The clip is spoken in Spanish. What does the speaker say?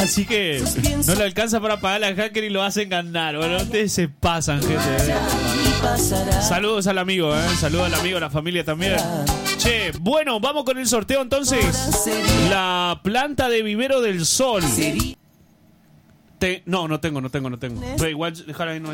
Así que no le alcanza para pagar al hacker y lo hacen ganar. Bueno, ustedes se pasan, gente. Saludos al amigo, saludos al amigo, a la familia también. Che, bueno, vamos con el sorteo entonces. La planta de vivero del sol. No tengo. Pero igual, dejar ahí. No.